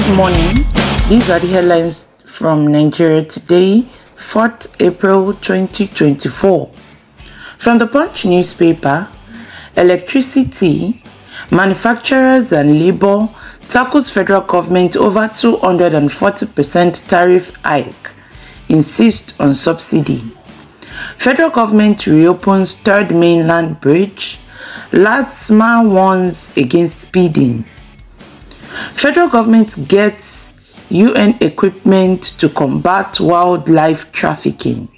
Good morning. These are the headlines from Nigeria today, 4th April 2024. From the Punch newspaper, electricity, manufacturers and labor tackles federal government over 240% tariff hike, insist on subsidy. Federal government reopens third mainland bridge, LATMA warns against speeding. Federal government gets UN equipment to combat wildlife trafficking.